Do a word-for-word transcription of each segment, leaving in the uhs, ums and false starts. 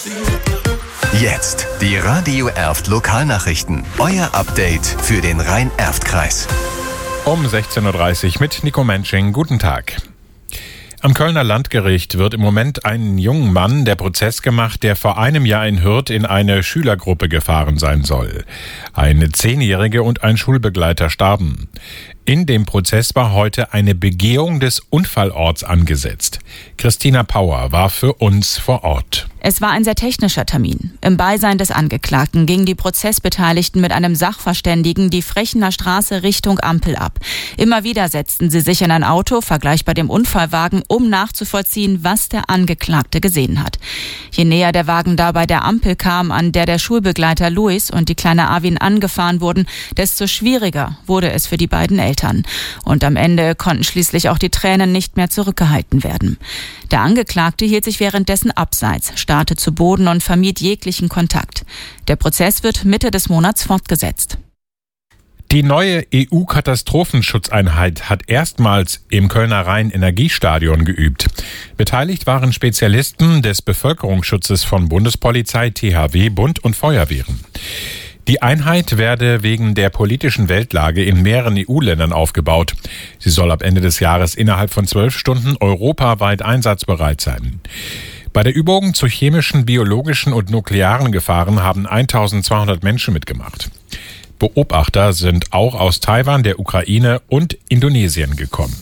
Jetzt die Radio Erft Lokalnachrichten. Euer Update für den Rhein-Erft-Kreis. Um sechzehn Uhr dreißig mit Nico Mensching. Guten Tag. Am Kölner Landgericht wird im Moment einen jungen Mann der Prozess gemacht, der vor einem Jahr in Hürth in eine Schülergruppe gefahren sein soll. Eine Zehnjährige und ein Schulbegleiter starben. In dem Prozess war heute eine Begehung des Unfallorts angesetzt. Christina Pauer war für uns vor Ort. Es war ein sehr technischer Termin. Im Beisein des Angeklagten gingen die Prozessbeteiligten mit einem Sachverständigen die Frechener Straße Richtung Ampel ab. Immer wieder setzten sie sich in ein Auto, vergleichbar dem Unfallwagen, um nachzuvollziehen, was der Angeklagte gesehen hat. Je näher der Wagen dabei der Ampel kam, an der der Schulbegleiter Luis und die kleine Arvin angefahren wurden, desto schwieriger wurde es für die beiden Eltern. Und am Ende konnten schließlich auch die Tränen nicht mehr zurückgehalten werden. Der Angeklagte hielt sich währenddessen abseits, starrte zu Boden und vermied jeglichen Kontakt. Der Prozess wird Mitte des Monats fortgesetzt. Die neue E U-Katastrophenschutzeinheit hat erstmals im Kölner Rhein-Energiestadion geübt. Beteiligt waren Spezialisten des Bevölkerungsschutzes von Bundespolizei, T H W, Bund und Feuerwehren. Die Einheit werde wegen der politischen Weltlage in mehreren E U-Ländern aufgebaut. Sie soll ab Ende des Jahres innerhalb von zwölf Stunden europaweit einsatzbereit sein. Bei der Übung zu chemischen, biologischen und nuklearen Gefahren haben eintausendzweihundert Menschen mitgemacht. Beobachter sind auch aus Taiwan, der Ukraine und Indonesien gekommen.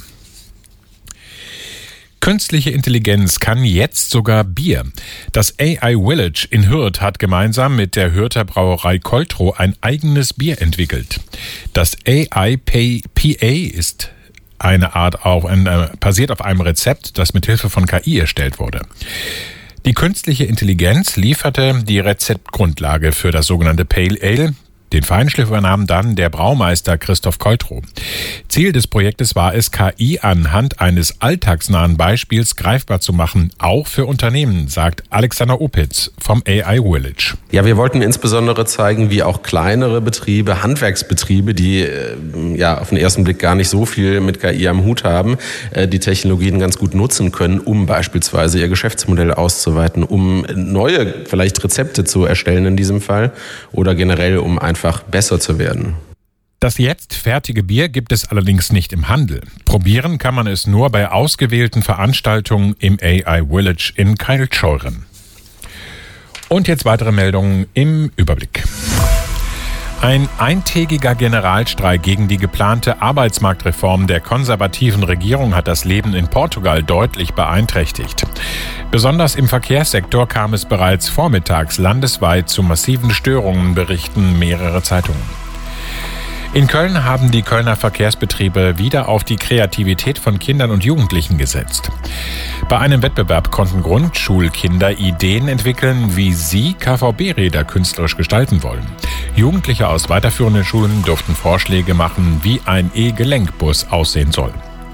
Künstliche Intelligenz kann jetzt sogar Bier. Das A I Village in Hürth hat gemeinsam mit der Hürther Brauerei Coltro ein eigenes Bier entwickelt. Das A I P A ist eine Art auf, äh, basiert auf einem Rezept, das mit Hilfe von K I erstellt wurde. Die künstliche Intelligenz lieferte die Rezeptgrundlage für das sogenannte Pale Ale. Den Feinschliff übernahm dann der Braumeister Christoph Coltro. Ziel des Projektes war es, K I anhand eines alltagsnahen Beispiels greifbar zu machen, auch für Unternehmen, sagt Alexander Opitz vom A I Village. Ja, wir wollten insbesondere zeigen, wie auch kleinere Betriebe, Handwerksbetriebe, die äh, ja auf den ersten Blick gar nicht so viel mit K I am Hut haben, äh, die Technologien ganz gut nutzen können, um beispielsweise ihr Geschäftsmodell auszuweiten, um neue vielleicht Rezepte zu erstellen in diesem Fall oder generell um einfach besser zu werden. Das jetzt fertige Bier gibt es allerdings nicht im Handel. Probieren kann man es nur bei ausgewählten Veranstaltungen im A I Village in Keilscheuren. Und jetzt weitere Meldungen im Überblick. Ein eintägiger Generalstreik gegen die geplante Arbeitsmarktreform der konservativen Regierung hat das Leben in Portugal deutlich beeinträchtigt. Besonders im Verkehrssektor kam es bereits vormittags landesweit zu massiven Störungen, berichten mehrere Zeitungen. In Köln haben die Kölner Verkehrsbetriebe wieder auf die Kreativität von Kindern und Jugendlichen gesetzt. Bei einem Wettbewerb konnten Grundschulkinder Ideen entwickeln, wie sie K V B-Räder künstlerisch gestalten wollen. Jugendliche aus weiterführenden Schulen durften Vorschläge machen, wie ein E-Gelenkbus aussehen soll.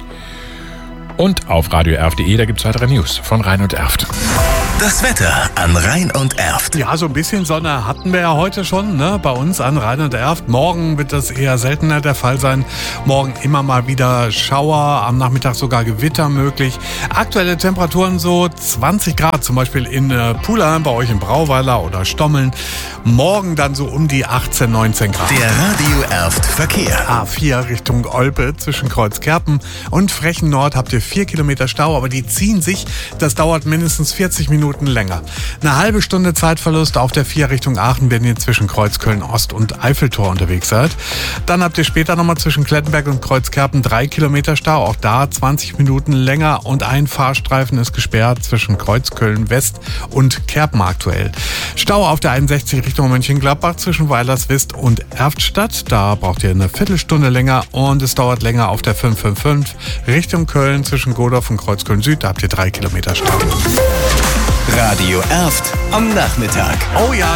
Und auf radio erft punkt de, da gibt es weitere News von Rhein und Erft. Das Wetter an Rhein und Erft. Ja, so ein bisschen Sonne hatten wir ja heute schon, ne, bei uns an Rhein und Erft. Morgen wird das eher seltener der Fall sein. Morgen immer mal wieder Schauer, am Nachmittag sogar Gewitter möglich. Aktuelle Temperaturen so zwanzig Grad, zum Beispiel in äh, Pulheim, bei euch in Brauweiler oder Stommeln. Morgen dann so um die achtzehn, neunzehn Grad. Der Radio Erft Verkehr. A vier Richtung Olpe zwischen Kreuzkerpen und Frechen Nord habt ihr vier Kilometer Stau, aber die ziehen sich. Das dauert mindestens vierzig Minuten länger. Eine halbe Stunde Zeitverlust auf der vier Richtung Aachen, wenn ihr zwischen Kreuzköln Ost und Eiffeltor unterwegs seid. Dann habt ihr später nochmal zwischen Klettenberg und Kreuzkerpen drei Kilometer Stau. Auch da zwanzig Minuten länger und ein Fahrstreifen ist gesperrt zwischen Kreuzköln West und Kerpen aktuell. Stau auf der einundsechzig Richtung Mönchengladbach zwischen Weilerswist und Erftstadt. Da braucht ihr eine Viertelstunde länger und es dauert länger auf der fünf fünf fünf Richtung Köln zwischen Godorf und Kreuzköln Süd. Da habt ihr drei Kilometer Stau. Radio Erft am Nachmittag. Oh ja.